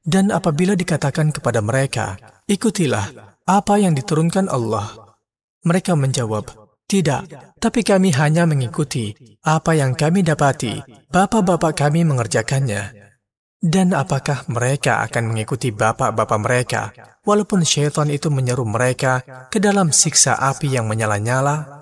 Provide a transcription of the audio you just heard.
Dan apabila dikatakan kepada mereka, ikutilah apa yang diturunkan Allah, mereka menjawab, tidak, tapi kami hanya mengikuti apa yang kami dapati bapak-bapak kami mengerjakannya. Dan apakah mereka akan mengikuti bapak-bapak mereka, walaupun syaitan itu menyeru mereka ke dalam siksa api yang menyala-nyala?